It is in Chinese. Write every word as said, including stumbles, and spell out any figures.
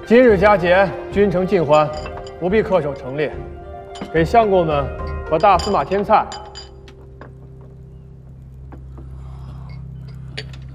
今日佳节，君臣尽欢，不必恪守成列，给相公们和大司马添菜。